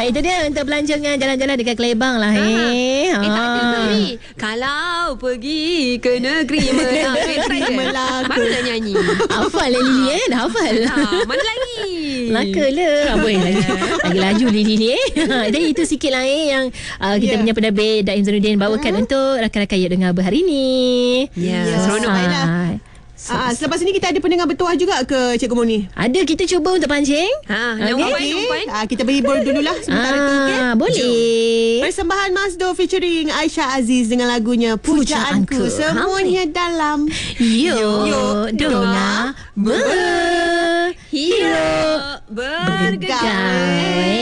Itu dia untuk pelancongan jalan-jalan dekat Kelebang lah. Tak ada tadi. Kalau pergi ke negeri Melaka. Baru nak nyanyi. Hafal lah Lily dah hafal. Mana lagi? Melaka lah. Boleh lagi laju Lily ni Jadi itu sikit lah yang kita punya penerbit Daim Zainuddin bawakan untuk rakan-rakan Yuk Dengar hari ni. Seronok baiklah. Selepas ini kita ada pendengar bertuah juga ke Cikgu Moni? Ada, kita cuba untuk pancing. Kita berhibur dululah sementara tu. Boleh. Persembahan Masdo featuring Aisyah Aziz dengan lagunya Pujaanku. Semuanya dalam Yuk Dengar Bergaul.